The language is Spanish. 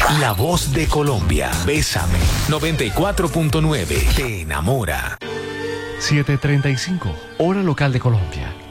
La voz de Colombia. Bésame. 94.9. Te enamora. 7:35, hora local de Colombia.